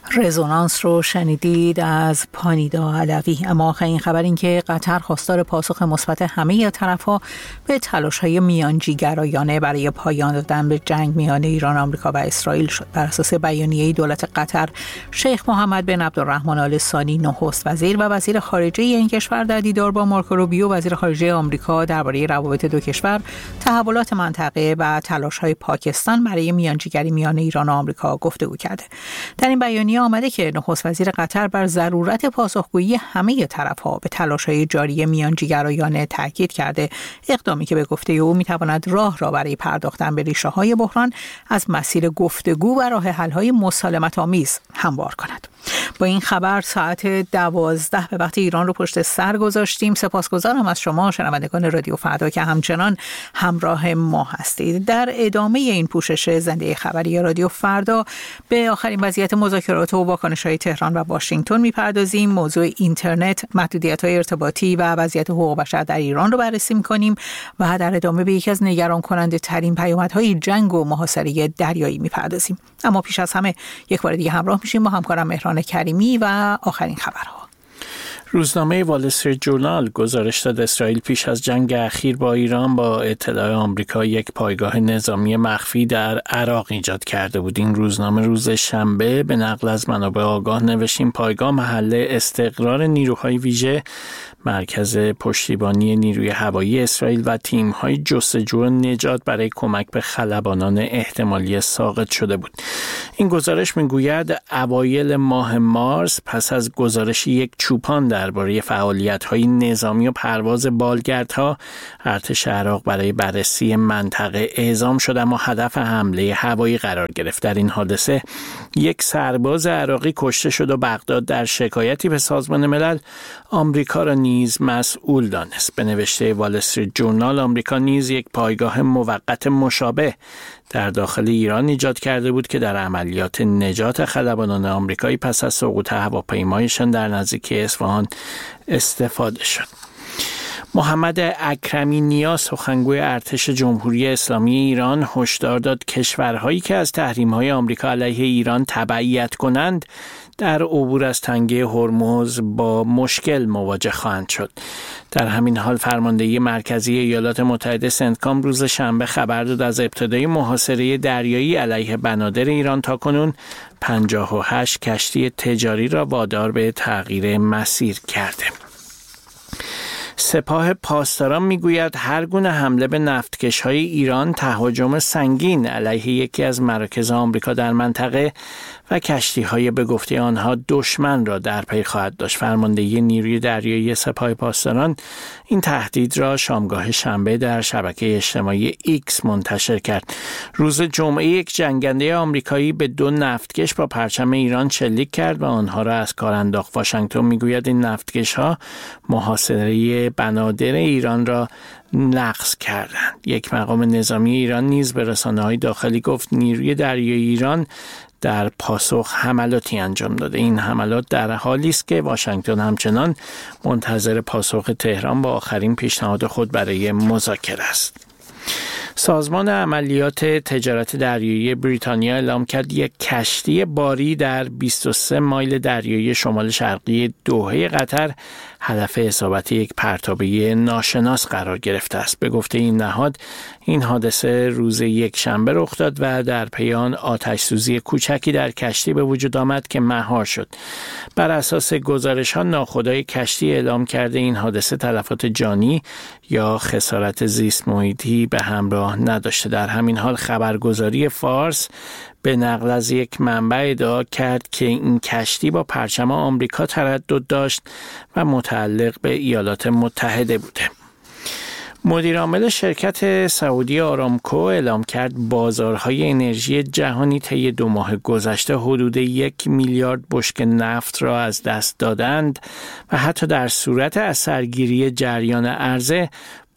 رزونانس رو شنیدید از پانیدا علوی. اما آخرین خبر این که قطر خواستار پاسخ مثبت همه طرف‌ها به تلاش‌های میانجیگرایانه برای پایان دادن به جنگ میان ایران، آمریکا و اسرائیل شد. بر اساس بیانیه دولت قطر، شیخ محمد بن عبدالرحمن آل ثانی نخست وزیر و وزیر خارجه این کشور در دیدار با مارکو روبیو وزیر خارجه آمریکا درباره روابط دو کشور، تحولات منطقه و تلاش‌های پاکستان برای میانجیگری میان ایران و آمریکا گفتگو کرده. در این بیانیه آمده که نخست وزیر قطر بر ضرورت پاسخگویی همه طرف‌ها به تلاش‌های جاری میانجیگرایانه تاکید کرده، اقدامی که به گفته او می‌تواند راه را برای پرداختن به ریشه‌های بحران از مسیر گفتگو و راه حل‌های مسالمت‌آمیز هموار کند. با این خبر ساعت 12 به وقت ایران رو پشت سر گذاشتیم. سپاسگزارم از شما شنوندگان رادیو فردا که همچنان همراه ما هستید. در ادامه این پوشش زنده خبری رادیو فردا به آخرین وضعیت مذاکرات و واکنش‌های تهران و واشنگتن می‌پردازیم. موضوع اینترنت، محدودیت‌های ارتباطی و وضعیت حقوق بشر در ایران رو بررسی می‌کنیم و در ادامه به یکی از نگران کننده ترین پیامدهای جنگ و محاصره دریایی می‌پردازیم. اما پیش از همه یک بار دیگه همراه میشیم با همکارم مهران کریمی و آخرین خبرها. روزنامه وال استریت ژورنال گزارش داد اسرائیل پیش از جنگ اخیر با ایران با اطلاع آمریکا یک پایگاه نظامی مخفی در عراق ایجاد کرده بود. این روزنامه روز شنبه به نقل از منابع آگاه نوشت این پایگاه محل استقرار نیروهای ویژه، مرکز پشتیبانی نیروی هوایی اسرائیل و تیم‌های جستجو و نجات برای کمک به خلبانان احتمالی ساقط شده بود. این گزارش می‌گوید اوایل ماه مارس پس از گزارش یک چوپان درباره فعالیت‌های نظامی و پرواز بالگردها، ارتش عراق برای بررسی منطقه اعزام شد اما هدف حمله هوایی قرار گرفت. در این حادثه یک سرباز عراقی کشته شد و بغداد در شکایتی به سازمان ملل آمریکا را نیز مسئول دانست. به نوشته وال استریت ژورنال، آمریکا نیز یک پایگاه موقت مشابه در داخل ایران ایجاد کرده بود که در عملیات نجات خلبانان آمریکایی پس از سقوط هواپیمایشان در نزدیکی اصفهان استفاده شد. محمد اکرمی نیا، سخنگوی ارتش جمهوری اسلامی ایران، هشدار داد کشورهایی که از تحریم‌های آمریکا علیه ایران تبعیت کنند در عبور از تنگه هرمز با مشکل مواجه خواهند شد. در همین حال فرماندهی مرکزی ایالات متحده سنتکام روز شنبه خبر داد از ابتدای محاصره دریایی علیه بنادر ایران تاکنون 58 کشتی تجاری را وادار به تغییر مسیر کرده. سپاه پاسداران میگوید هر گونه حمله به نفتکش‌های ایران تهاجم سنگین علیه یکی از مراکز آمریکا در منطقه و کشتی‌های به گفته آنها دشمن را در پی خواهد داشت. فرماندهی نیروی دریایی سپاه پاسداران این تهدید را شامگاه شنبه در شبکه اجتماعی ایکس منتشر کرد. روز جمعه یک جنگنده آمریکایی به 2 نفتکش با پرچم ایران شلیک کرد و آنها را از کار انداخت. واشنگتن میگوید این نفتکش‌ها محاصره بنادر ایران را نقض کردند. یک مقام نظامی ایران نیز به رسانه‌های داخلی گفت نیروی دریایی ایران در پاسخ حملاتی انجام داده. این حملات در حالی است که واشنگتن همچنان منتظر پاسخ تهران با آخرین پیشنهاد خود برای مذاکره است. سازمان عملیات تجارت دریایی بریتانیا اعلام کرد یک کشتی باری در 23 مایل دریایی شمال شرقی دوحه قطر هدف اصابت یک پرتابه ناشناس قرار گرفته است. به گفته این نهاد این حادثه روز یکشنبه رخ داد و در پی آن آتش سوزی کوچکی در کشتی به وجود آمد که مهار شد. بر اساس گزارش‌ها ناخدای کشتی اعلام کرده این حادثه تلفات جانی یا خسارت زیست محیطی به همراه نداشته. در همین حال خبرگزاری فارس به نقل از یک منبع ادعا کرد که این کشتی با پرچم آمریکا تردد داشت و متعلق به ایالات متحده بوده. مدیرعامل شرکت سعودی آرامکو اعلام کرد بازارهای انرژی جهانی طی 2 ماه گذشته حدود 1 میلیارد بشکه نفت را از دست دادند و حتی در صورت اثرگیری جریان عرضه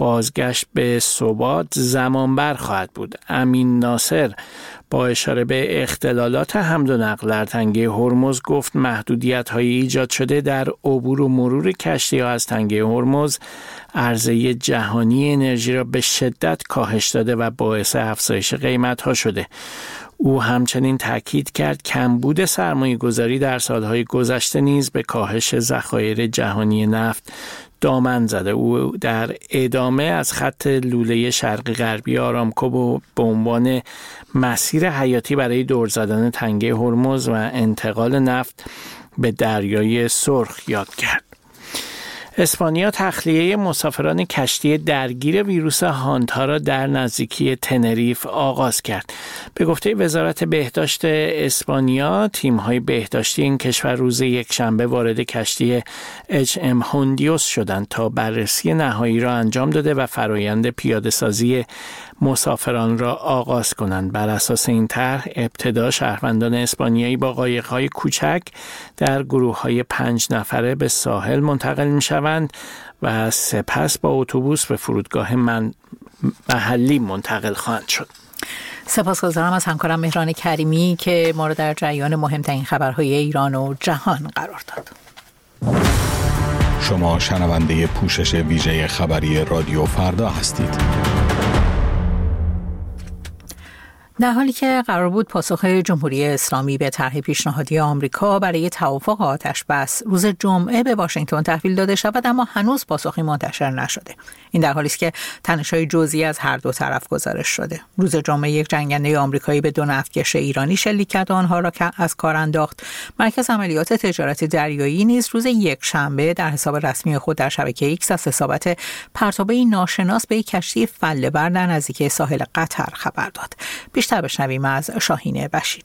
بازگشت به ثبات زمانبر خواهد بود. امین ناصر با اشاره به اختلالات حمل و نقل در تنگه هرمز گفت محدودیت‌های ایجاد شده در عبور و مرور کشتی‌ها از تنگه هرمز عرضه جهانی انرژی را به شدت کاهش داده و باعث افزایش قیمت‌ها شده. او همچنین تاکید کرد کمبود سرمایه‌گذاری در سالهای گذشته نیز به کاهش ذخایر جهانی نفت دامن زده. او در ادامه از خط لوله شرقی غربی آرامکو به عنوان مسیر حیاتی برای دور زدن تنگه هرمز و انتقال نفت به دریای سرخ یاد کرد. اسپانیا تخلیه مسافران کشتی درگیر ویروس هانتا را در نزدیکی تنریف آغاز کرد. به گفته وزارت بهداشت اسپانیا، تیم‌های بهداشتی این کشور روز یکشنبه وارد کشتی HM هوندیوس شدند تا بررسی نهایی را انجام داده و فرایند پیاده‌سازی مسافران را آغاز کنند. بر اساس این طرح ابتدا شهروندان اسپانیایی با قایق‌های کوچک در گروه‌های 5 نفره به ساحل منتقل می‌شوند و سپس با اتوبوس به فرودگاه محلی منتقل خواهند شد. سپاسگزارم از همکارم مهران کریمی که ما را در جریان مهمترین خبرهای ایران و جهان قرار داد. شما شنونده پوشش ویژه خبری رادیو فردا هستید. در حالی که قرار بود پاسخ جمهوری اسلامی به طرح پیشنهادی آمریکا برای توافق آتش بس روز جمعه به واشنگتن تحویل داده شود، اما هنوز پاسخی منتشر نشده. این در حالی است که تنش‌های جزئی از هر دو طرف گزارش شده. روز جمعه یک جنگنده آمریکایی به 2 نفتکش ایرانی شلیک کرد و آنها را از کار انداخت. مرکز عملیات تجارت دریایی نیز روز یکشنبه در حساب رسمی خود در شبکه ایکس از حسابات پرتابه‌ای ناشناس به یک کشتی فله‌بر در نزدیکی ساحل قطر خبر داد. بیشتر بشنویم از شاهین بشیری.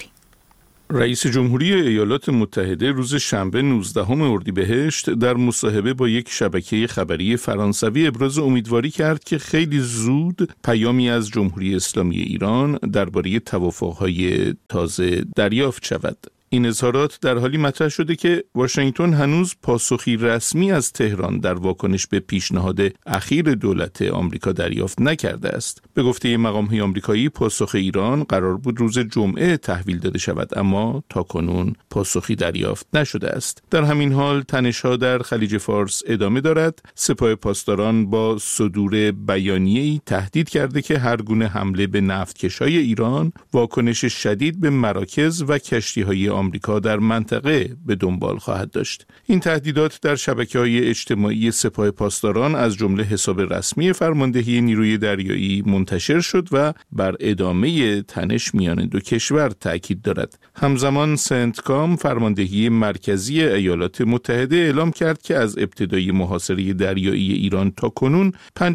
رئیس جمهوری ایالات متحده روز شنبه 19 اردیبهشت در مصاحبه با یک شبکه خبری فرانسوی ابراز امیدواری کرد که خیلی زود پیامی از جمهوری اسلامی ایران درباره توافق‌های تازه دریافت شود. این اظهارات در حالی مطرح شده که واشنگتن هنوز پاسخی رسمی از تهران در واکنش به پیشنهاد اخیر دولت آمریکا دریافت نکرده است. به گفته مقام‌های آمریکایی پاسخ ایران قرار بود روز جمعه تحویل داده شود، اما تاکنون پاسخی دریافت نشده است. در همین حال تنش‌ها در خلیج فارس ادامه دارد. سپاه پاسداران با صدور بیانیه‌ای تهدید کرده که هر گونه حمله به نفتکش‌های ایران واکنش شدید به مراکز و کشتی‌های آمریکا در منطقه به دنبال خواهد داشت. این تهدیدات در شبکه‌های اجتماعی سپاه پاسداران از جمله حساب رسمی فرماندهی نیروی دریایی منتشر شد و بر ادامه تنش میان دو کشور تاکید دارد. همزمان سنتکام فرماندهی مرکزی ایالات متحده اعلام کرد که از ابتدای محاصره دریایی ایران تا کنون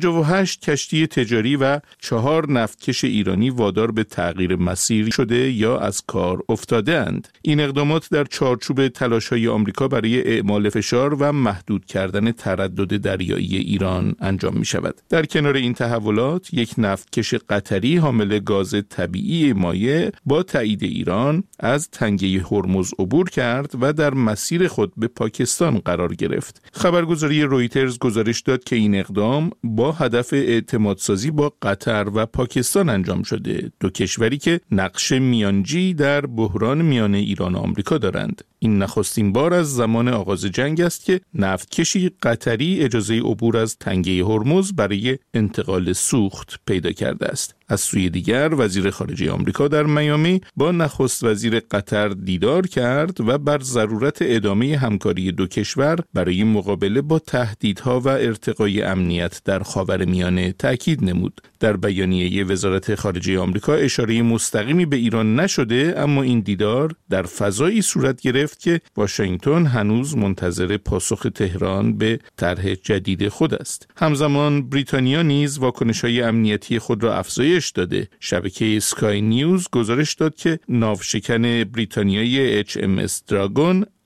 58 کشتی تجاری و 4 نفتکش ایرانی وادار به تغییر مسیر شده یا از کار افتاده‌اند. این اقدامات در چارچوب تلاش‌های آمریکا برای اعمال فشار و محدود کردن تردد دریایی ایران انجام می‌شود. در کنار این تحولات، یک نفتکش قطری حامل گاز طبیعی مایع با تایید ایران از تنگه هرمز عبور کرد و در مسیر خود به پاکستان قرار گرفت. خبرگزاری رویترز گزارش داد که این اقدام با هدف اعتمادسازی با قطر و پاکستان انجام شده، دو کشوری که نقش میانجی در بحران میان ایران و آمریکا دارند. این نخستین بار از زمان آغاز جنگ است که نفتکشی قطری اجازه عبور از تنگه هرمز برای انتقال سوخت پیدا کرده است. از سوی دیگر وزیر خارجه آمریکا در میامی با نخست وزیر قطر دیدار کرد و بر ضرورت ادامه همکاری دو کشور برای مقابله با تهدیدها و ارتقای امنیت در خاورمیانه تاکید نمود. در بیانیه وزارت خارجه آمریکا اشاره مستقیمی به ایران نشده، اما این دیدار در فضایی صورت گرفت که واشنگتن هنوز منتظر پاسخ تهران به طرح جدید خود است. همزمان بریتانیا نیز واکنش‌های امنیتی خود را افزایش داده. شبکه اسکای نیوز گزارش داد که ناوشکن بریتانیایی HMS دراگون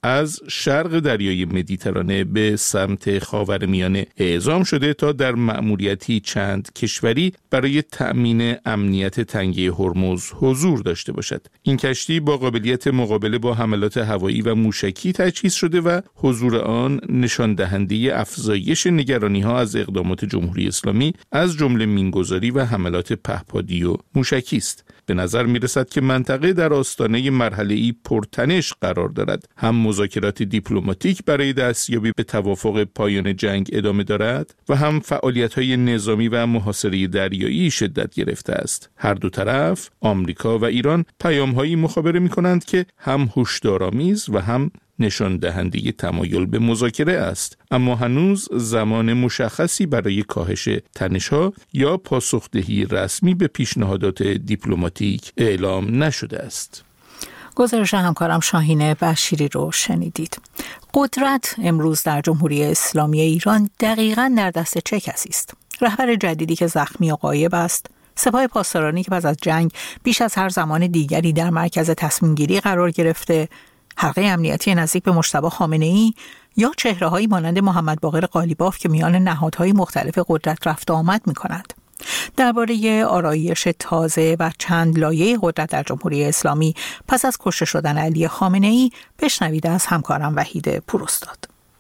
از شرق دریای مدیترانه به سمت خاورمیانه اعزام شده تا در مأموریتی چند کشوری برای تأمین امنیت تنگه هرمز حضور داشته باشد. این کشتی با قابلیت مقابله با حملات هوایی و موشکی تجهیز شده و حضور آن نشان دهنده افزایش نگرانی‌ها از اقدامات جمهوری اسلامی از جمله مینگذاری و حملات پهپادی و موشکی است. به نظر می‌رسد که منطقه در آستانه مرحله‌ای پرتنش قرار دارد. هم مذاکرات دیپلماتیک برای دستیابی به توافق پایان جنگ ادامه دارد و هم فعالیت‌های نظامی و محاصره دریایی شدت گرفته است. هر دو طرف، آمریکا و ایران، پیام‌هایی مخابره می‌کنند که هم هشدارآمیز و هم نشان دهنده تمایل به مذاکره است، اما هنوز زمان مشخصی برای کاهش تنش‌ها یا پاسخدهی رسمی به پیشنهادات دیپلماتیک اعلام نشده است. گزارش همکارم شاهین بشیری رو شنیدید. قدرت امروز در جمهوری اسلامی ایران دقیقاً در دست چه کسی است؟ رهبر جدیدی که زخمی و غایب است، سپاه پاسدارانی که پس از جنگ بیش از هر زمان دیگری در مرکز تصمیم گیری قرار گرفته، حلقه امنیتی نزدیک به مجتبی خامنه‌ای یا چهره‌هایی مانند محمد باقر قالیباف که میان نهادهای مختلف قدرت رفت آمد می‌کنند. درباره آرایش تازه و چند لایه قدرت در جمهوری اسلامی پس از کشته شدن علی خامنه‌ای بشنوید از همکارم وحید پوراستاد.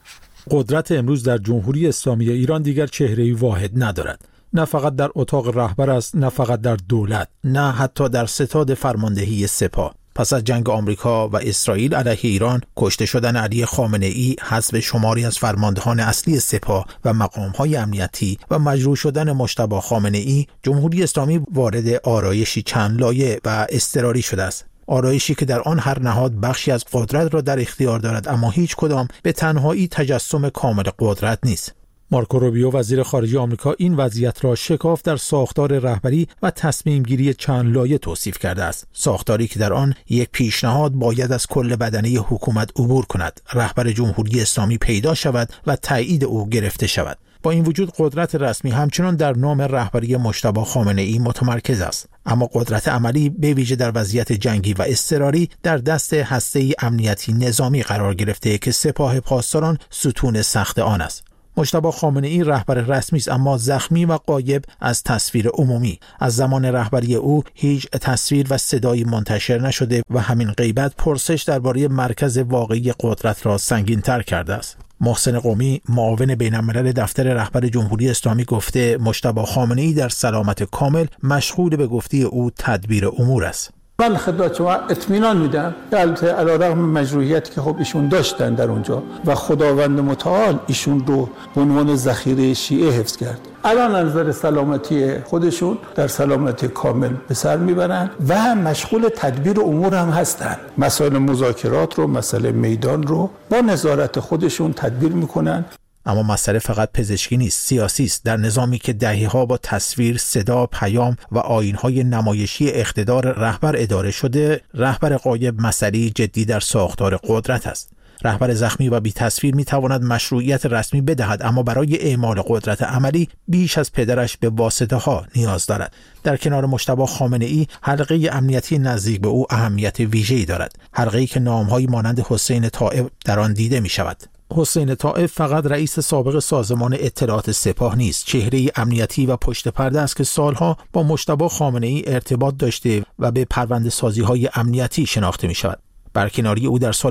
قدرت امروز در جمهوری اسلامی ایران دیگر چهره‌ای واحد ندارد. نه فقط در اتاق رهبر است، نه فقط در دولت، نه حتی در ستاد فرماندهی سپاه. پس از جنگ آمریکا و اسرائیل علیه ایران، کشته شدن علی خامنه‌ای، حذف شماری از فرماندهان اصلی سپاه و مقام‌های امنیتی و مجروح شدن مجتبی خامنه‌ای، جمهوری اسلامی وارد آرایشی چند لایه و اضطراری شده است. آرایشی که در آن هر نهاد بخشی از قدرت را در اختیار دارد، اما هیچ کدام به تنهایی تجسم کامل قدرت نیست. مارکو روبیو وزیر خارجه آمریکا این وضعیت را شکاف در ساختار رهبری و تصمیم گیری چند لایه توصیف کرده است. ساختاری که در آن یک پیشنهاد باید از کل بدنه حکومت عبور کند، رهبر جمهوری اسلامی پیدا شود و تایید او گرفته شود. با این وجود قدرت رسمی همچنان در نام رهبری مجتبی خامنه‌ای متمرکز است، اما قدرت عملی به ویژه در وضعیت جنگی و اضطراری در دست هسته امنیتی نظامی قرار گرفته که سپاه پاسداران ستون سخت آن است. مجتبی خامنه‌ای رهبر رسمی است، اما زخمی و غایب از تصویر عمومی. از زمان رهبری او هیچ تصویر و صدایی منتشر نشده و همین غیبت پرسش درباره مرکز واقعی قدرت را سنگین‌تر کرده است. محسن قومی، معاون بین‌الملل دفتر رهبر جمهوری اسلامی، گفته مجتبی خامنه‌ای در سلامت کامل مشغول به گفته او تدبیر امور است. من خدمت شما اطمینان میدم که البته علیرغم مجروحیتی که خب ایشون داشتن در اونجا و خداوند متعال ایشون رو به عنوان ذخیره شیعه حفظ کرد، الان از نظر سلامتی خودشون در سلامتی کامل به سر میبرن و هم مشغول تدبیر امور هم هستن. مسائل مذاکرات رو، مسئله میدان رو با نظارت خودشون تدبیر میکنن. اما مسئله فقط پزشکی نیست، سیاسی است. در نظامی که دهه‌ها با تصویر، صدا، پیام و آیین‌های نمایشی اقتدار رهبر اداره شده، رهبر غایب مسئله جدی در ساختار قدرت است. رهبر زخمی و بی تصویر می تواند مشروعیت رسمی بدهد، اما برای اعمال قدرت عملی بیش از پدرش به واسطه ها نیاز دارد. در کنار مجتبی خامنه‌ای، حلقه امنیتی نزدیک به او اهمیت ویژه‌ای دارد. حلقه‌ای که نام‌هایی مانند حسین طائب در آن دیده می شود. حسین طائب فقط رئیس سابق سازمان اطلاعات سپاه نیست، چهره امنیتی و پشت پرده است که سالها با مجتبی خامنه‌ای ارتباط داشته و به پرونده‌سازی‌های امنیتی شناخته می‌شود. برکناری او در سال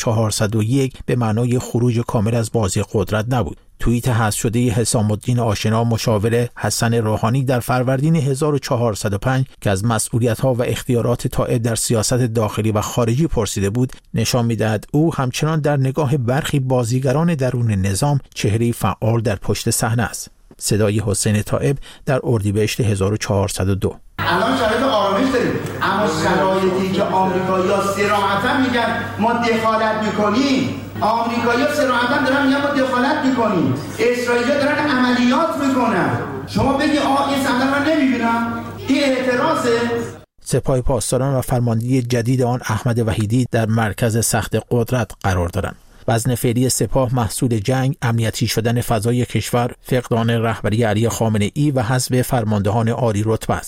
1401 به معنای خروج کامل از بازی قدرت نبود. توییت حذف شده حسام الدین آشنا، مشاور حسن روحانی، در فروردین 1405 که از مسئولیت‌ها و اختیارات طائب در سیاست داخلی و خارجی پرسیده بود، نشان می‌دهد او همچنان در نگاه برخی بازیگران درون نظام چهره‌ای فعال در پشت صحنه است. صدای حسین طائب در اردیبهشت 1402. الان شرایط آرامش داریم، اما شرایطی که آمریکایی‌ها صراحتاً میگن ما دخالت میکنیم، آمریکایی‌ها صراحتاً دارن میگن ما دخالت میکنیم، اسرائیلی‌ها دارن عملیات میکنن. شما بگی این صحنه رو نمیبینم؟ این اعتراضه. سپاه پاسداران و فرماندهی جدید آن احمد وحیدی در مرکز سخت قدرت قرار دارند. وزن فعلی سپاه محصول جنگ، امنیتی شدن فضای کشور، فقدان رهبری علی خامنه‌ای و حذف فرماندهان عالی رتبه است.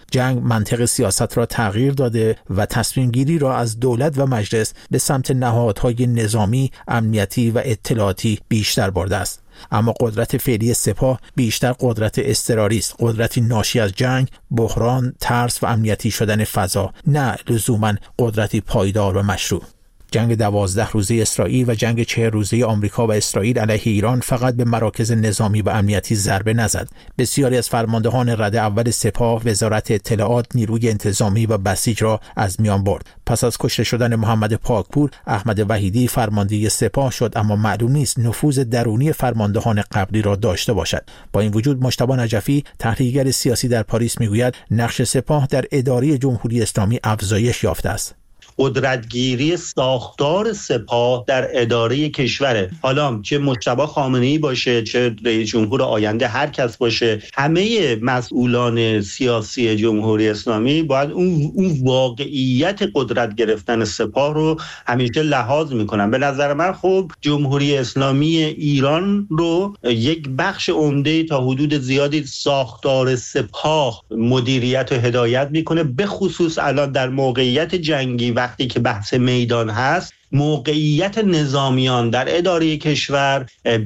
جنگ منطق سیاست را تغییر داده و تصمیم گیری را از دولت و مجلس به سمت نهادهای نظامی، امنیتی و اطلاعاتی بیشتر برده است. اما قدرت فعلی سپاه بیشتر قدرت اضطراری است، قدرتی ناشی از جنگ، بحران، ترس و امنیتی شدن فضا، نه لزوما قدرتی پایدار و مشروع. جنگ 12 روزه اسرائیل و جنگ 40 روزه آمریکا و اسرائیل علیه ایران فقط به مراکز نظامی و امنیتی ضربه نزد. بسیاری از فرماندهان رده اول سپاه، وزارت اطلاعات، نیروی انتظامی و بسیج را از میان برد. پس از کشته شدن محمد پاکپور، احمد وحیدی فرمانده سپاه شد، اما معلوم نیست نفوذ درونی فرماندهان قبلی را داشته باشد. با این وجود مجتبی نجفی، تحلیلگر سیاسی در پاریس، میگوید نقش سپاه در اداره جمهوری اسلامی افزایش یافته است. قدرتگیری ساختار سپاه در اداره کشوره. حالا چه مجتبی خامنه‌ای باشه، چه رئیس جمهور آینده، هر کس باشه، همه مسئولان سیاسی جمهوری اسلامی باید اون واقعیت قدرت گرفتن سپاه رو همیشه لحاظ میکنن. به نظر من خب جمهوری اسلامی ایران رو یک بخش عمده تا حدود زیادی ساختار سپاه مدیریت و هدایت میکنه، به خصوص الان در موقعیت جنگی وقتی که بحث میدان هست، موقعیت نظامیان در اداره کشور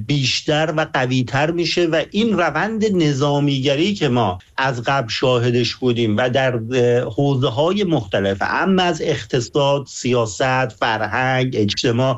بیشتر و قوی‌تر میشه و این روند نظامیگری که ما از قبل شاهدش بودیم و در حوزه‌های مختلف، اما از اقتصاد، سیاست، فرهنگ، اجتماع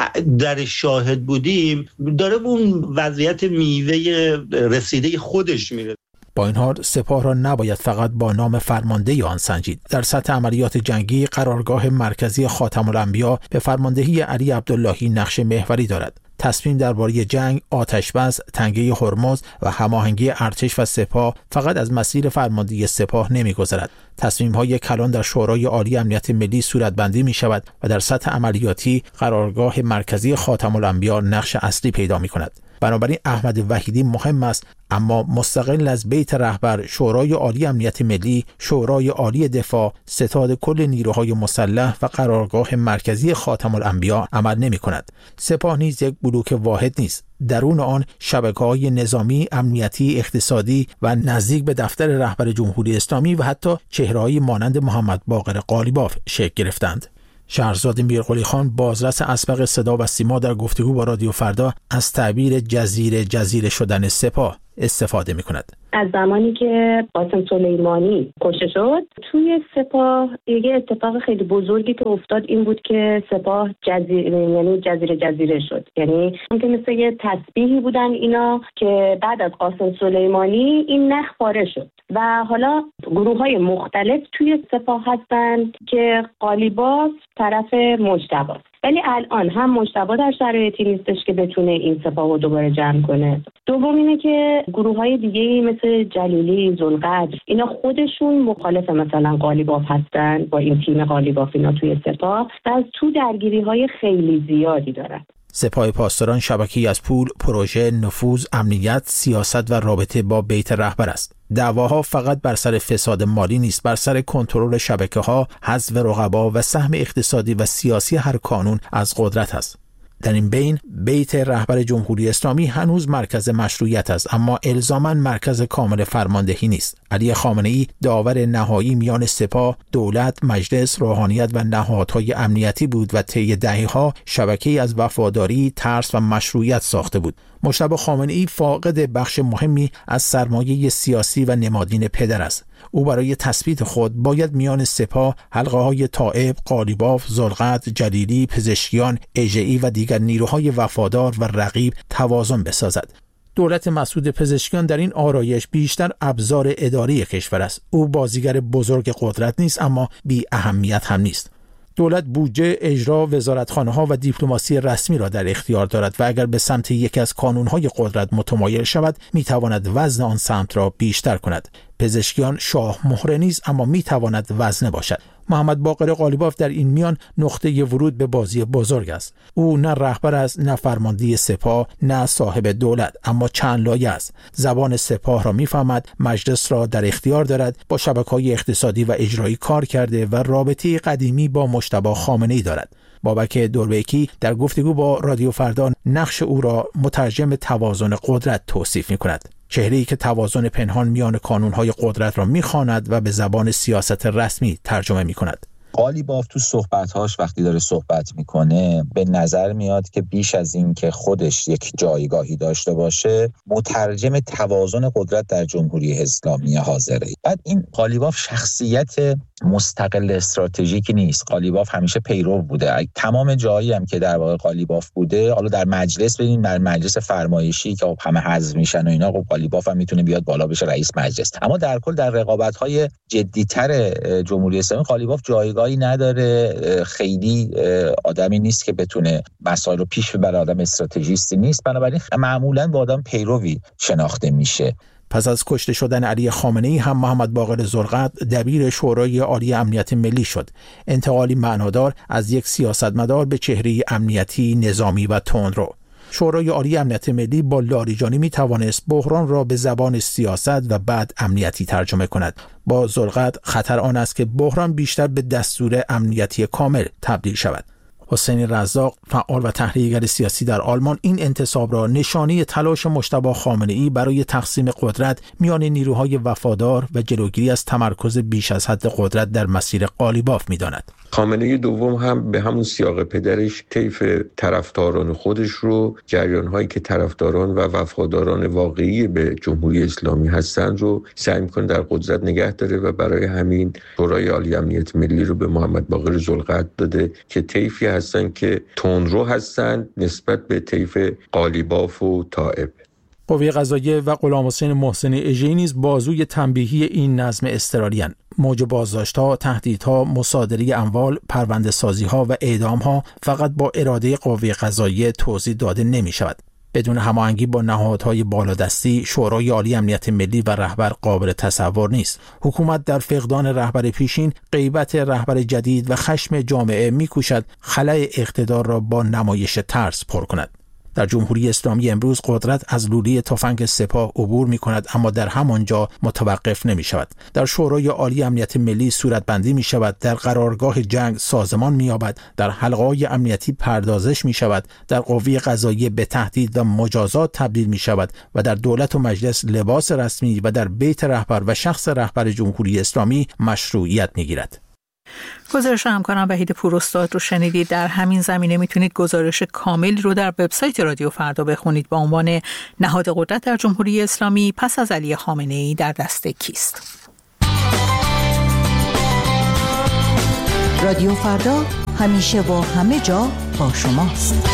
در شاهد بودیم، داره اون وضعیت میوه رسیده خودش میره. با این حال سپاه را نباید فقط با نام فرمانده آن سنجید. در سطح عملیات جنگی قرارگاه مرکزی خاتم الانبیا به فرماندهی علی عبداللهی نقش محوری دارد. تصمیم درباره جنگ، آتش‌بس، تنگه هرمز و هماهنگی ارتش و سپاه فقط از مسیر فرماندهی سپاه نمی‌گذرد. تصمیم‌های کلان در شورای عالی امنیت ملی صورتبندی می‌شود و در سطح عملیاتی قرارگاه مرکزی خاتم الانبیا نقش اصلی پیدا می‌کند. بنابراین احمد وحیدی مهم است، اما مستقل از بیت رهبر، شورای عالی امنیت ملی، شورای عالی دفاع، ستاد کل نیروهای مسلح و قرارگاه مرکزی خاتم الانبیا عمل نمی کند. سپاه نیز یک بلوک واحد نیست. درون آن شبکه‌های نظامی، امنیتی، اقتصادی و نزدیک به دفتر رهبر جمهوری اسلامی و حتی چهره‌هایی مانند محمد باقر قالیباف شکل گرفتند. شهرزاد میرقلی خان، بازرس اسبق صدا و سیما، در گفتگو با رادیو فردا از تعبیر جزیره شدن سپاه استفاده می کند. از زمانی که قاسم سلیمانی کشته شد توی سپاه یه اتفاق خیلی بزرگی که افتاد این بود که سپاه جزیره شد. یعنی که مثل یه تسبیحی بودن اینا که بعد از قاسم سلیمانی این نخ پاره شد و حالا گروه‌های مختلف توی سپاه هستن که قالیباف طرف مجتبی، ولی الان هم مجتبی در شرایطی نیستش که بتونه این سپاه رو دوباره جمع کنه. دوم اینه که گروه‌های دیگه‌ای مثل جلیلی، ذوالقدر، اینا خودشون مخالف مثلا قالیباف هستن، با این تیم قالیباف اینا توی سپاه و از تو درگیری‌های خیلی زیادی دارن. سپاه پاسداران شبکه‌ای از پول، پروژه، نفوذ، امنیت، سیاست و رابطه با بیت رهبر است. دعواها فقط بر سر فساد مالی نیست، بر سر کنترل شبکه‌ها، حذف رقبا و سهم اقتصادی و سیاسی هر کانون از قدرت است. در این بین بیت رهبر جمهوری اسلامی هنوز مرکز مشروعیت است، اما الزاماً مرکز کامل فرماندهی نیست. علی خامنه‌ای داور نهایی میان سپاه، دولت، مجلس، روحانیت و نهادهای امنیتی بود و طی دهه‌ها شبکه‌ای از وفاداری، ترس و مشروعیت ساخته بود. مجتبی خامنه‌ای فاقد بخش مهمی از سرمایه سیاسی و نمادین پدر است. او برای تثبیت خود باید میان سپاه، حلقه‌های طائب، قالیباف، ذوالقدر، جلیلی، پزشکیان، اژه‌ای و دیگر نیروهای وفادار و رقیب توازن بسازد. دولت مسعود پزشکیان در این آرایش بیشتر ابزار اداری کشور است. او بازیگر بزرگ قدرت نیست، اما بی اهمیت هم نیست. دولت بودجه، اجرا، وزارتخانه‌ها و دیپلماسی رسمی را در اختیار دارد و اگر به سمت یکی از کانون‌های قدرت متمایل شود، می‌تواند وزن آن سمت را بیشتر کند. پزشکیان شاه مهره نیست، اما می‌تواند وزنه باشد. محمد باقر قالیباف در این میان نقطه ورود به بازی بزرگ است. او نه رهبر است، نه فرمانده سپاه، نه صاحب دولت، اما چند لایه است. زبان سپاه را میفهمد، مجلس را در اختیار دارد، با شبکه‌های اقتصادی و اجرایی کار کرده و رابطه قدیمی با مجتبی خامنه‌ای دارد. بابک دوربیکی در گفتگو با رادیو فردا نقش او را مترجم توازن قدرت توصیف می‌کند. چهره‌ای که توازن پنهان میان کانون‌های قدرت را می‌خواند و به زبان سیاست رسمی ترجمه می‌کند. قالیباف تو صحبت‌هاش وقتی داره صحبت میکنه به نظر میاد که بیش از این که خودش یک جایگاهی داشته باشه مترجم توازن قدرت در جمهوری اسلامی حاضره. بعد این قالیباف شخصیت مستقل استراتژیکی نیست. قالیباف همیشه پیرو بوده. تمام جایی هم که در واقع قالیباف بوده، حالا در مجلس ببینید، در مجلس فرمایشی که همه حذف میشن و اینا، قالیباف هم میتونه بیاد بالا بشه رئیس مجلس. اما در کل در رقابت‌های جدی‌تر جمهوری اسلامی قالیباف جایگاهی نداره. خیلی آدمی نیست که بتونه مسائل رو پیش ببره، آدم استراتژیستی نیست. بنابراین معمولاً با آدم پیروی شناخته میشه. پس از کشته شدن علی خامنه‌ای هم محمد باقر ذوالقدر دبیر شورای عالی امنیت ملی شد. انتقالی معنادار از یک سیاستمدار به چهره امنیتی، نظامی و تندرو. شورای عالی امنیت ملی با لاریجانی می توانست بحران را به زبان سیاست و بعد امنیتی ترجمه کند. با ذوالقدر خطر آن است که بحران بیشتر به دستور امنیتی کامل تبدیل شود. حسین رزاق، فعال و تحلیلگر سیاسی در آلمان، این انتصاب را نشانه تلاش مجتبی خامنه‌ای برای تقسیم قدرت میان نیروهای وفادار و جلوگیری از تمرکز بیش از حد قدرت در مسیر قالیباف می‌داند. خامنه‌ای دوم هم به همون سیاق پدرش طیف طرفداران خودش رو، جریان‌هایی که طرفداران و وفاداران واقعی به جمهوری اسلامی هستند رو سعی می‌کنه در قدرت نگه داره و برای همین شورای عالی امنیت ملی رو به محمد باقر ذوالقدر داده که طیفی هستن که تندرو هستن نسبت به طیف قالیباف و طائب. قوه قضاییه و غلامحسین محسنی اژه‌ای نیز بازوی تنبیهی این نظم اضطراری‌اند. موج بازداشت‌ها، تهدیدها، مصادره اموال، پرونده‌سازی‌ها و اعدام‌ها فقط با اراده قوه قضاییه توضیح داده نمی‌شود. بدون هماهنگی با نهادهای بالادستی، شورای عالی امنیت ملی و رهبر قابل تصور نیست. حکومت در فقدان رهبر پیشین، غیبت رهبر جدید و خشم جامعه می‌کوشد خلأ اقتدار را با نمایش ترس پر کند. در جمهوری اسلامی امروز قدرت از لوله تفنگ سپاه عبور می کند، اما در همانجا متوقف نمی شود. در شورای عالی امنیت ملی صورتبندی می شود، در قرارگاه جنگ سازمان می یابد، در حلقه‌های امنیتی پردازش می شود، در قوه قضاییه به تهدید و مجازات تبدیل می شود و در دولت و مجلس لباس رسمی و در بیت رهبر و شخص رهبر جمهوری اسلامی مشروعیت می گیرد. گزارش همکارم وحید پوراستاد رو شنیدید. در همین زمینه میتونید گزارش کامل رو در وبسایت رادیو فردا بخونید با عنوان نهاد قدرت در جمهوری اسلامی پس از علی خامنه‌ای در دست کیست. رادیو فردا همیشه و همه جا با شماست.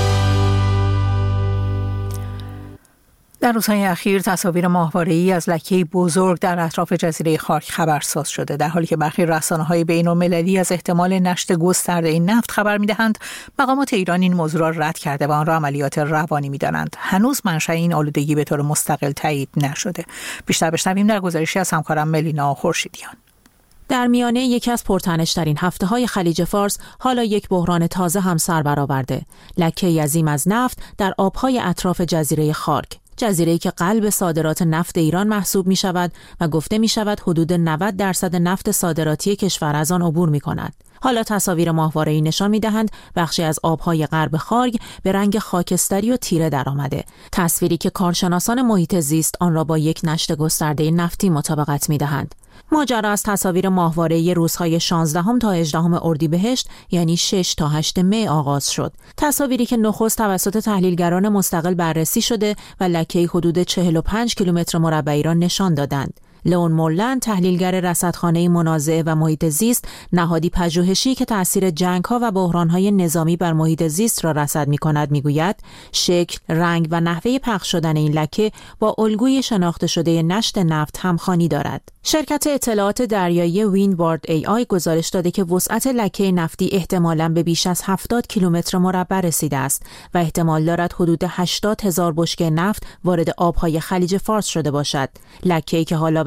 در روزهای اخیر تصاویر ماهواره‌ای از لکه‌ای بزرگ در اطراف جزیره خارک خبرساز شده، در حالی که برخی رسانه‌های بین‌المللی از احتمال نشت گسترده نفت خبر می‌دهند. مقامات ایران این موضوع را رد کرده و آن را عملیات روانی می‌دانند. هنوز منشأ این آلودگی به طور مستقل تایید نشده. بیشتر بشنویم در گزارشی از همکارم ملینا خورشیدیان. در میانه یکی از پرتنش‌ترین هفته‌های خلیج فارس، حالا یک بحران تازه هم سر برآورده. لکه‌ای عظیم از نفت در آب‌های اطراف جزیره خارک، جزیره‌ای که قلب صادرات نفت ایران محسوب می شود و گفته می شود حدود 90% نفت صادراتی کشور از آن عبور می کند. حالا تصاویر ماهواره‌ای نشان می دهند بخشی از آبهای غرب خارک به رنگ خاکستری و تیره درآمده. تصویری که کارشناسان محیط زیست آن را با یک نشت گسترده نفتی مطابقت می دهند. ماجرا از تصاویر ماهواره‌ای روزهای 16 تا 18 اردیبهشت یعنی 6 تا 8 می آغاز شد. تصاویری که نخست توسط تحلیلگران مستقل بررسی شده و لکه‌ای حدود 45 کیلومتر مربعی را نشان دادند. لئون مولند، تحلیلگر رصدخانه منازعه و محیط زیست، نهادی پژوهشی که تأثیر جنگ‌ها و بحران‌های نظامی بر محیط زیست را رصد می‌کند، می‌گوید شکل، رنگ و نحوه پخش شدن این لکه با الگوی شناخته شده نشت نفت همخوانی دارد. شرکت اطلاعات دریایی ویندوارد AI گزارش داده که وسعت لکه نفتی احتمالاً به بیش از 70 کیلومتر مربع رسیده است و احتمال دارد حدود 80,000 بشکه نفت وارد آب‌های خلیج فارس شده باشد. لکه‌ای که حالا به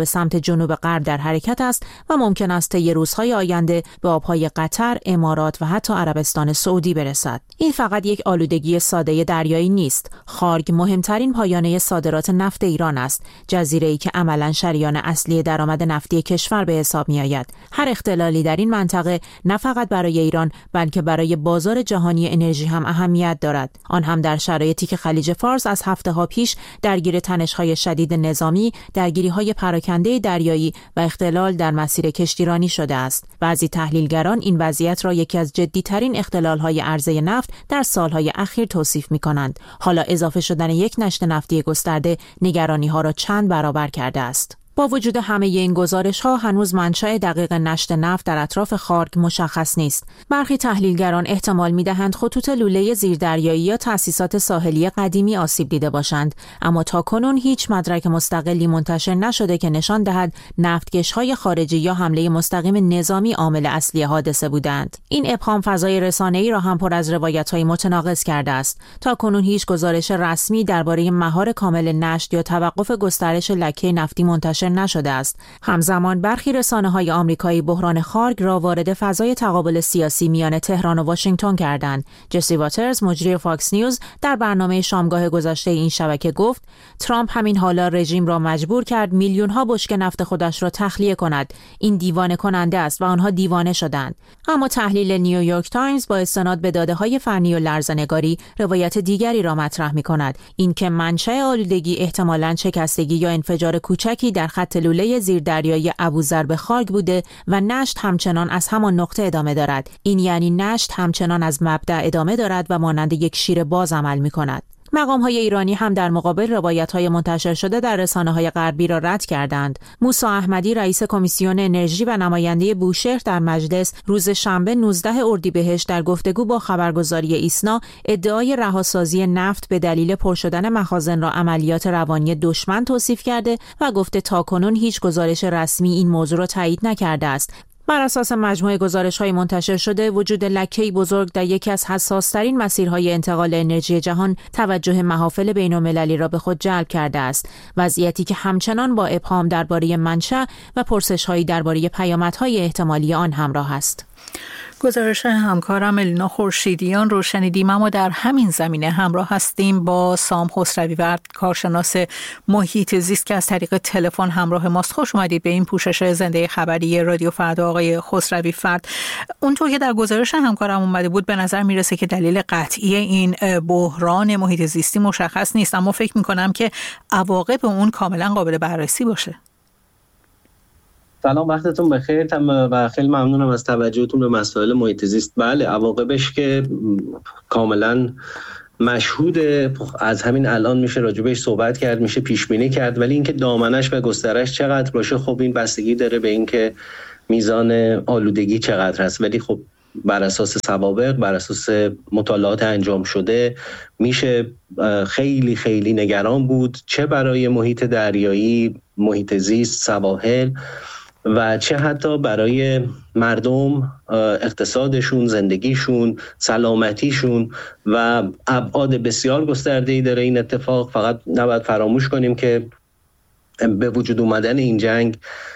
به سمت جنوب غرب در حرکت است و ممکن است طی روزهای آینده به آبهای قطر، امارات و حتی عربستان سعودی برسد. این فقط یک آلودگی ساده دریایی نیست. خارگ مهمترین پایانه صادرات نفت ایران است، جزیره‌ای که عملاً شریان اصلی درآمد نفتی کشور به حساب می‌آید. هر اختلالی در این منطقه نه فقط برای ایران بلکه برای بازار جهانی انرژی هم اهمیت دارد. آن هم در شرایطی که خلیج فارس از هفته‌ها پیش درگیر تنش‌های شدید نظامی، درگیری‌های پراکنده دریایی و اختلال در مسیر کشتیرانی شده است. بعضی تحلیلگران این وضعیت را یکی از جدی‌ترین اختلال‌های عرضه نفت در سال‌های اخیر توصیف می‌کنند. حالا اضافه شدن یک نشت نفتی گسترده نگرانی‌ها را چند برابر کرده است. با وجود همه این گزارش‌ها هنوز منشأ دقیق نشت نفت در اطراف خارگ مشخص نیست. برخی تحلیلگران احتمال می‌دهند خطوط لوله زیردریایی یا تأسیسات ساحلی قدیمی آسیب دیده باشند، اما تاکنون هیچ مدرک مستقلی منتشر نشده که نشان دهد نفتکش‌های خارجی یا حمله مستقیم نظامی عامل اصلی حادثه بودند. این ابهام فضای رسانه‌ای را هم پر از روایت‌های متناقض کرده است. تاکنون هیچ گزارش رسمی درباره مهار کامل نشت یا توقف گسترش لکه نفتی منتشر نشده است. همزمان برخی رسانه‌های آمریکایی بحران خارگ را وارد فضای تقابل سیاسی میان تهران و واشنگتن کردند. جسی واترز، مجری فاکس نیوز، در برنامه شامگاه گذشته این شبکه گفت ترامپ همین حالا رژیم را مجبور کرد میلیون‌ها بشکه نفت خودش را تخلیه کند. این دیوانه کننده است و آنها دیوانه شدند. اما تحلیل نیویورک تایمز با استناد به داده‌های فنی و لرزه‌نگاری روایت دیگری را مطرح می‌کند، اینکه منشأ آلودگی احتمالاً شکستگی یا انفجار کوچکی در خط لوله زیردریایی ابوذر به خارگ بوده و نشت همچنان از همان نقطه ادامه دارد. این یعنی نشت همچنان از مبدأ ادامه دارد و مانند یک شیر باز عمل می‌کند. مقام‌های ایرانی هم در مقابل روایت‌های منتشر شده در رسانه‌های غربی را رد کردند. موسی احمدی، رئیس کمیسیون انرژی و نماینده بوشهر در مجلس، روز شنبه 19 اردیبهشت در گفتگو با خبرگزاری ایسنا ادعای رهاسازی نفت به دلیل پر شدن مخازن را عملیات روانی دشمن توصیف کرده و گفته تاکنون هیچ گزارش رسمی این موضوع را تایید نکرده است. بر اساس مجموعه گزارش‌های منتشر شده، وجود لکه‌ای بزرگ در یکی از حساس‌ترین مسیرهای انتقال انرژی جهان توجه محافل بین‌المللی را به خود جلب کرده است. وضعیتی که همچنان با ابهام درباره منشأ و پرسش‌هایی درباره پیامدهای احتمالی آن همراه است. گزارش همکارم الینا خورشیدیان رو شنیدیم، اما در همین زمینه همراه هستیم با سام خسروی‌ورد، کارشناس محیط زیست که از طریق تلفن همراه ماست. خوش اومدید به این پوشش زنده خبری رادیو فردا آقای خسروی‌ورد. اونطور که در گزارش همکارم اومده بود به نظر میرسه که دلیل قطعی این بحران محیط زیستی مشخص نیست، اما فکر میکنم که عواقب اون کاملا قابل بررسی باشه. سلام، وقتتون بخیر و خیلی ممنونم از توجهتون به مسائل محیط زیست. بله، عواقبش که کاملا مشهوده، از همین الان میشه راجبش صحبت کرد، میشه پیش بینی کرد، ولی اینکه دامنش و گسترش چقدر باشه خب این بستگی داره به اینکه میزان آلودگی چقدر هست. ولی خب بر اساس سوابق، بر اساس مطالعات انجام شده میشه خیلی خیلی نگران بود، چه برای محیط دریایی، محیط زیست، سواحل و چه حتی برای مردم، اقتصادشون، زندگیشون، سلامتیشون و ابعاد بسیار گسترده‌ای داره این اتفاق. فقط نباید فراموش کنیم که به وجود اومدن این جنگ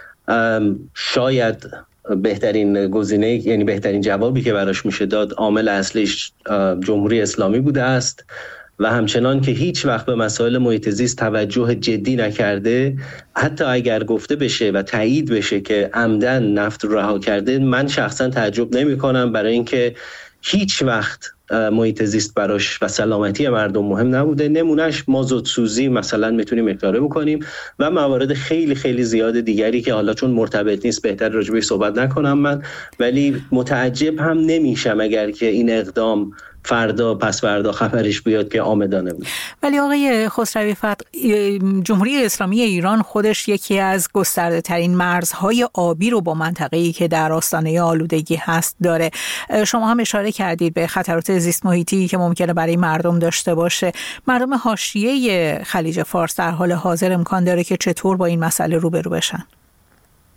شاید بهترین گزینه، یعنی بهترین جوابی که براش میشه داد، عامل اصلیش جمهوری اسلامی بوده است و همچنان که هیچ وقت به مسائل محیط زیست توجه جدی نکرده، حتی اگر گفته بشه و تایید بشه که عمدن نفت رو رها کرده، من شخصا تعجب نمی کنم، برای اینکه هیچ وقت محیط زیست براش و سلامتی مردم مهم نبوده. نمونهش مازوت سوزی مثلا میتونیم اشاره بکنیم و موارد خیلی خیلی زیاد دیگری که حالا چون مرتبط نیست بهتر راجبش صحبت نکنم من، ولی متعجب هم نمیشم اگر که این اقدام فردا پس فردا خبرش بیاد که آمدانه بود. ولی آقای خسروی‌ورد، جمهوری اسلامی ایران خودش یکی از گسترده ترین مرزهای آبی رو با منطقه‌ای که در آستانه آلودگی هست داره. شما هم اشاره کردید به خطرات زیست محیطی که ممکنه برای مردم داشته باشه. مردم حاشیه خلیج فارس در حال حاضر امکان داره که چطور با این مسئله روبرو بشن؟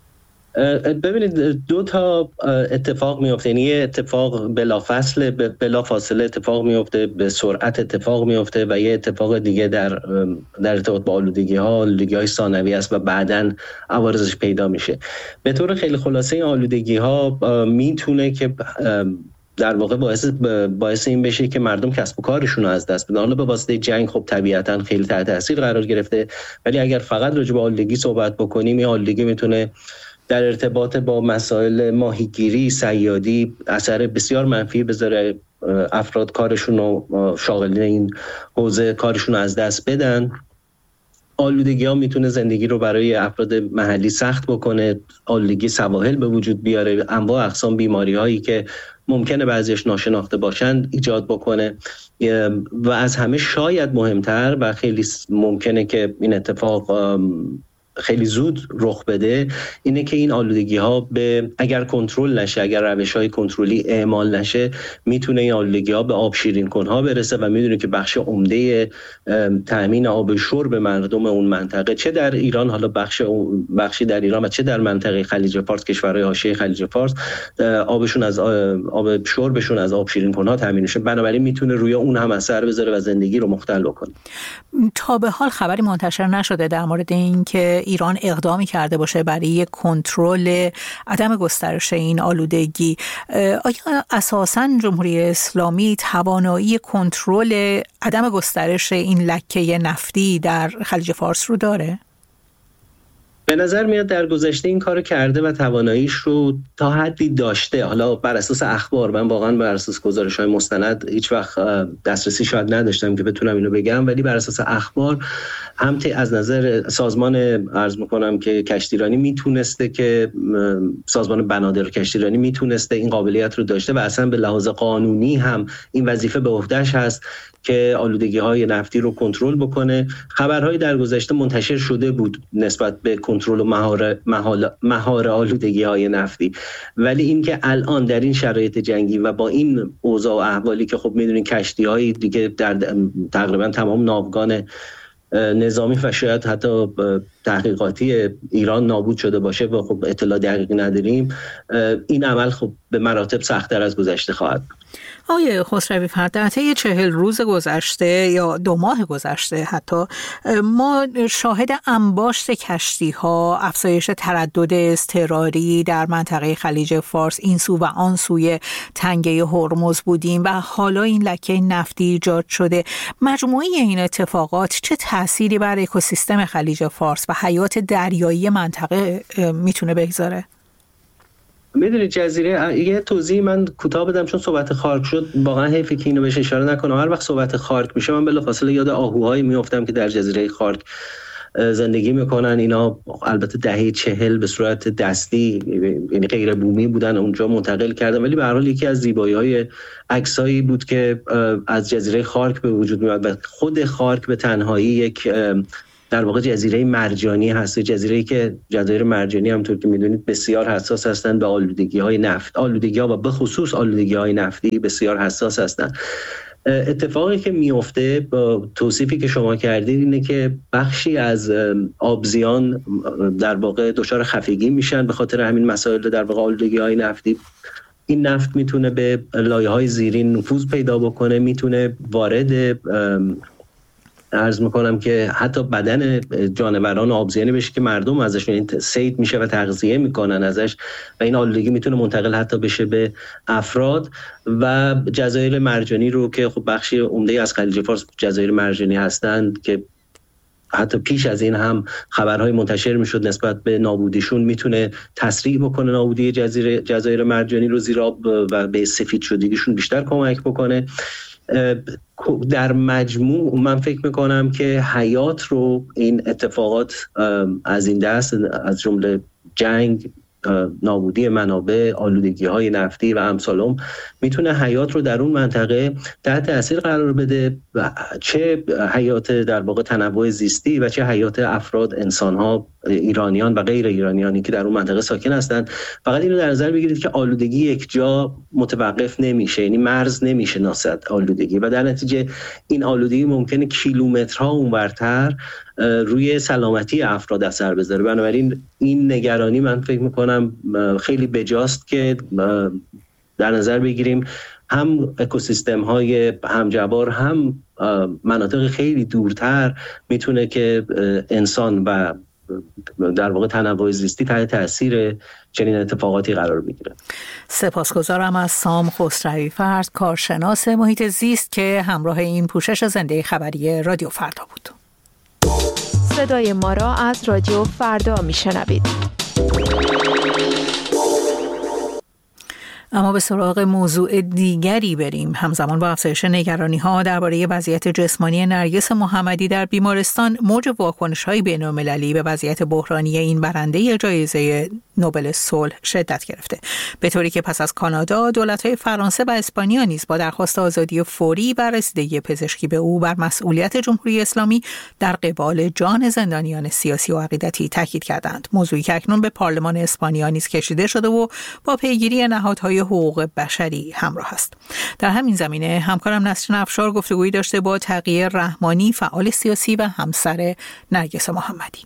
ببینید دو تا اتفاق میفته، یعنی یه اتفاق بلا فاصله اتفاق میفته، به سرعت اتفاق میفته و یه اتفاق دیگه در ارتباط با آلودگی‌های ثانوی است و بعداً عوارضش پیدا میشه. به طور خیلی خلاصه این آلودگی‌ها میتونه که در واقع باعث این بشه که مردم کسب و کارشون رو از دست بدن. حالا به واسطه جنگ خب طبیعتاً خیلی تحت تاثیر قرار گرفته، ولی اگر فقط راجع به آلودگی صحبت بکنیم، این آلودگی میتونه در ارتباط با مسائل ماهیگیری، صیادی اثر بسیار منفی بذاره، افراد کارشون رو، شاغلین این حوزه کارشون رو از دست بدن. آلودگی ها میتونه زندگی رو برای افراد محلی سخت بکنه، آلودگی سواحل به وجود بیاره، انواع اقسام بیماری هایی که ممکنه بعضیش ناشناخته باشند ایجاد بکنه و از همه شاید مهمتر و خیلی ممکنه که این اتفاق خیلی زود رخ بده، اینه که این آلودگی ها اگر کنترل نشه، اگر روش های کنترلی اعمال نشه، میتونه این آلودگی ها به آب شیرین کنها برسه و میدونه که بخش عمده تامین آب شرب مردم اون منطقه، چه در ایران، حالا بخشی در ایران و چه در منطقه خلیج فارس، کشورهای حاشیه خلیج فارس، آبشون از آب شربشون از آب شیرین کنها تامین شه، بنابراین میتونه روی اون هم اثر بذاره و زندگی رو مختل بکنه. تا به حال خبری منتشر نشده در مورد اینکه ایران اقدامی کرده باشه برای کنترل عدم گسترش این آلودگی. آیا اساساً جمهوری اسلامی توانایی کنترل عدم گسترش این لکه نفتی در خلیج فارس رو داره؟ به نظر میاد در گذشته این کارو کرده و تواناییش رو تا حدی داشته. حالا بر اساس اخبار، من واقعا بر اساس گزارش‌های مستند هیچ وقت دسترسی شاید نداشتم که بتونم اینو بگم، ولی بر اساس اخبار هم از نظر سازمان عرض می‌کنم که کشتیرانی میتونسته، که سازمان بنادر کشتیرانی میتونسته این قابلیت رو داشته و اصلا به لحاظ قانونی هم این وظیفه به عهده‌اش هست که آلودگی‌های نفتی رو کنترل بکنه. خبرهایی در گذشته منتشر شده بود نسبت به کنترل و مهار آلودگی‌های نفتی، ولی اینکه الان در این شرایط جنگی و با این اوضاع و احوالی که خب می‌دونین کشتی‌های دیگه در تقریبا تمام ناوگان نظامی و شاید حتی تحقیقاتی ایران نابود شده باشه و خب اطلاع دقیقی نداریم، این عمل خب به مراتب سخت‌تر از گذشته خواهد بود. آقای خسروی فرد، در طی 40 روز گذشته یا 2 ماه گذشته حتی، ما شاهد انباشت کشتی‌ها، افزایش تردد اضطراری در منطقه خلیج فارس این سو و آن سوی تنگه هرمز بودیم و حالا این لکه نفتی ایجاد شده. مجموعه این اتفاقات چه تأثیری بر اکوسیستم خلیج فارس و حیات دریایی منطقه میتونه بگذاره؟ میدونید جزیره، یه توضیح من کوتاه بدم چون صحبت خارک شد، واقعا حیفه که اینو بهش اشاره نکنم. هر وقت صحبت خارک میشه من بلافاصله یاد آهوهایی میافتم که در جزیره خارک زندگی میکنن. اینا البته دهه 40 به صورت دستی، یعنی غیر بومی بودن، اونجا منتقل کردن، ولی به هر حال یکی از زیبایی‌های عکسایی بود که از جزیره خارک به وجود میاد و خود خارک به تنهایی یک در واقع جزیره مرجانی هست، جزیره‌ای که جزایر مرجانی همونطور که میدونید بسیار حساس هستند به آلودگی‌های نفت، آلودگی‌ها و به خصوص آلودگی‌های نفتی بسیار حساس هستند. اتفاقی که میفته با توصیفی که شما کردید اینه که بخشی از آبزیان در واقع دچار خفگی میشن به خاطر همین مسائل در واقع آلودگی‌های نفتی. این نفت میتونه به لایه‌های زیرین نفوذ پیدا بکنه، میتونه وارد عرض میکنم که حتی بدن جانوران آبزیانی بشه که مردم ازشون صید میشه و تغذیه میکنن ازش و این آلودگی میتونه منتقل حتی بشه به افراد. و جزایر مرجانی رو که خب بخشی عمده از خلیج فارس جزایر مرجانی هستند که حتی پیش از این هم خبرهای منتشر میشد نسبت به نابودیشون، میتونه تسریع بکنه نابودی جزایر مرجانی رو، زیرا و به سفید شدگیشون بیشتر کمک بکنه. در مجموع من فکر میکنم که حیات رو این اتفاقات از این دست، از جمله جنگ، نابودی منابع، آلودگی‌های نفتی و امثالهم، میتونه حیات رو در اون منطقه تحت تاثیر قرار بده، چه حیات در واقع تنوع زیستی و چه حیات افراد، انسان‌ها ایرانیان و غیر ایرانیانی که در اون منطقه ساکن هستند. فقط اینو در نظر بگیرید که آلودگی یک جا متوقف نمیشه، یعنی مرز نمیشناسد آلودگی و در نتیجه این آلودگی ممکنه کیلومترها اونورتر روی سلامتی افراد اثر بذاره. بنابراین این نگرانی من فکر میکنم خیلی بجاست که در نظر بگیریم هم اکوسیستم های همجوار هم مناطق خیلی دورتر میتونه که انسان و در واقع تنوع زیستی تحت تاثیر چنین اتفاقاتی قرار بگیره. سپاسگزارم از سام خسروی فرد، کارشناس محیط زیست که همراه این پوشش زنده خبری رادیو فردا بود. صدای ما را از رادیو فردا میشنوید. اما به سراغ موضوع دیگری بریم. همزمان با افزایش نگرانی‌ها درباره وضعیت جسمانی نرگس محمدی در بیمارستان، موج واکنش‌های بین‌المللی به وضعیت بحرانی این برنده جایزه نوبل صلح شدت گرفته، به طوری که پس از کانادا، دولت‌های فرانسه و اسپانیا نیز با درخواست آزادی فوری و رسیدگی پزشکی به او بر مسئولیت جمهوری اسلامی در قبال جان زندانیان سیاسی و عقیدتی تاکید کردند. موضوعی که اکنون به پارلمان اسپانیا نیز کشیده شده و با پیگیری نهادهای حقوق بشری همراه است. در همین زمینه همکارم نسرین افشار گفتگویی داشته با تقی رحمانی، فعال سیاسی و همسر نرگس محمدی.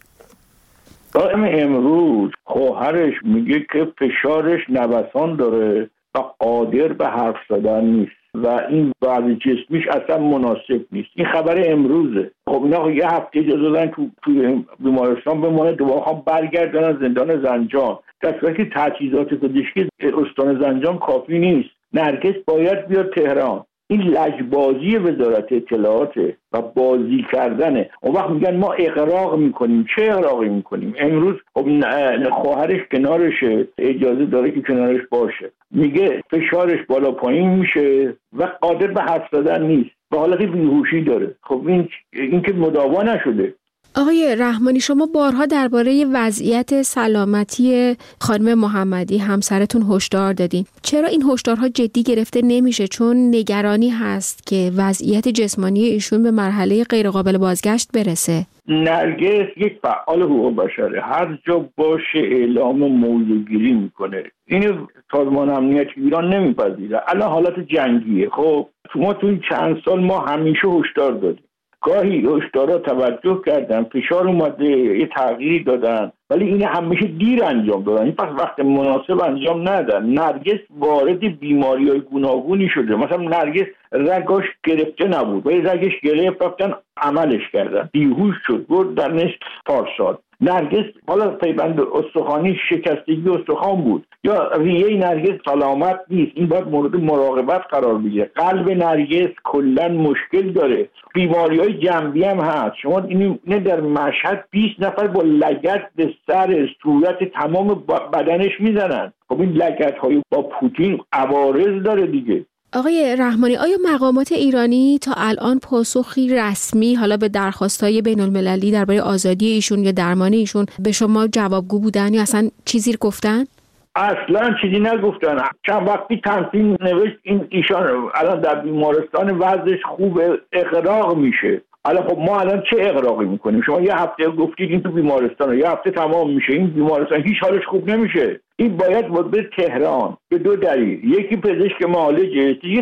امروز خواهرش میگه که فشارش نوسان داره و قادر به حرف زدن نیست و این وضع جسمیش اصلا مناسب نیست. این خبر امروزه. خب اینا یه هفته اجازه دادن تو بیمارستان بمونه، دوباره برگردن از زندان زنجان، در صورتی که تجهیزات پزشکی استان زنجان کافی نیست. نرگس باید بیاد تهران. این لجبازی وزارت اطلاعاته و بازی کردنه. اون وقت میگن ما اغراق میکنیم. چه اغراقی میکنیم؟ امروز خب خواهرش کنارشه، اجازه داره که کنارش باشه، میگه فشارش بالا پایین میشه و قادر به حرف زدن نیست و حالت بیهوشی داره. خب این که مداوا نشده. آقای رحمانی، شما بارها درباره وضعیت سلامتی خانم محمدی همسرتون هشدار دادین. چرا این هشدارها جدی گرفته نمیشه؟ چون نگرانی هست که وضعیت جسمانی ایشون به مرحله غیرقابل بازگشت برسه. نرگس یک فعال حقوق بشره، هر جا باشه اعلام موضوعگیری میکنه. اینو سازمان امنیت ایران نمیپذیره. الان حالت جنگیه. خب ما تو این چند سال ما همیشه هشدار دادیم، گاهی هشدارا توجه کردن، فشار اومده، یه تغییری دادن، ولی این همیشه دیر انجام دادن. این پس وقت مناسب انجام ندادن. نرگس وارد بیماری‌های گوناگونی شده. مثلا نرگس رگاش گرفته نبود، ولی رگش گرفت، رفتن عملش کردن، بیهوش شد، برد در نشت پارسال. نرگس حالا پیوند استخوانی، شکستگی استخوان بود، یا ریه نرگس سلامت نیست، این باید مورد مراقبت قرار بگیره. قلب نرگس کلا مشکل داره، بیماری‌های جنبی هم هست. شما این در مشهد 20 نفر با لگد به سر، صورت، تمام بدنش میزنن. خب این لگدهای با پوتین عوارض داره دیگه. آقای رحمانی، آیا مقامات ایرانی تا الان پاسخی رسمی حالا به درخواست‌های بین‌المللی درباره آزادی ایشون یا درمان ایشون به شما جوابگو بودن یا اصلا چیزی گفتن؟ اصلا چیزی نگفتن. چند وقتی تنظیم نوشت ایشان الان در بیمارستان وضعش خوبه، اغراق میشه. الان خب ما الان چه اغراقی میکنیم؟ شما یه هفته گفتید این تو بیمارستانه، یه هفته تمام میشه این بیمارستان هیچ حالش خوب نمیشه. این باید به تهران به دو دلیل: یکی پزشک معالجه، یکی